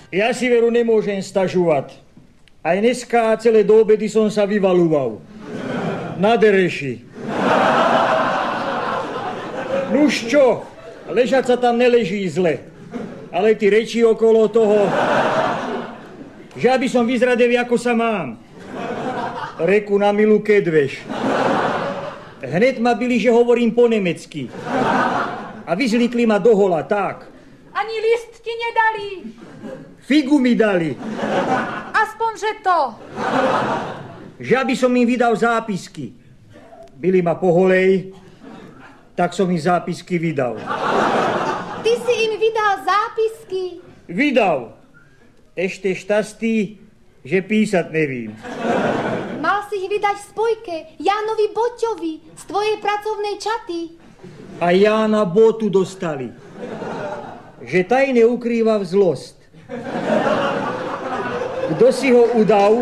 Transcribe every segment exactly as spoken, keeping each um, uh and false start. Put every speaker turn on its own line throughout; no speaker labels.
Ja si veru nemôžem stažovať. Aj dneska celé do obedy som sa vyvaluval. Na dereši. Nuž čo? Ležať sa tam neleží zle. Ale ty reči okolo toho, že aby som vyzradel, ako sa mám. Reku na milu kedveš. Hned ma byli, že hovorím po nemecky. A vyzlikli ma dohola, tak.
Ani list ti nedali.
Figu mi dali.
Aspoň, že to.
Že aby som im vydal zápisky. Byli ma po holej, tak som im zápisky vydal.
Ty si im vydal zápisky?
Vydal. Ešte štastý, že písať nevím.
Mal si ich vydať v spojke Jánovi Boťovi z tvojej pracovnej čaty.
A Jána Botu dostali. Že tajne ukrýva vzlost. Kto si ho udal?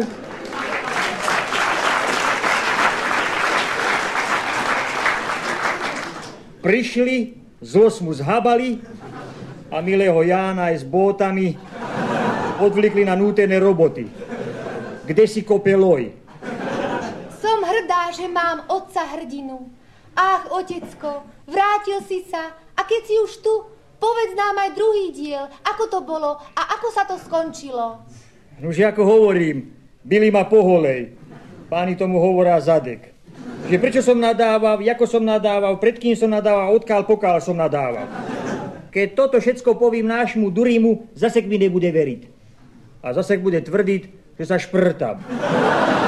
Prišli, zlos mu zhabali a milého Jána aj s bótami odvlikli na nútené roboty. Kde si kope loj?
Som hrdá, že mám otca hrdinu. Ach, otecko, vrátil si sa a keď si už tu, povedz nám aj druhý diel, ako to bolo a ako sa to skončilo.
Nož ako hovorím, byli ma po holej. Páni tomu hovorá zadek. Že prečo som nadával, ako som nadával, pred kým som nadával, odkiaľ pokiaľ som nadával. Keď toto všetko povím nášmu Durimu, zase mi nebude veriť. A zase bude tvrdiť, že sa šprtám.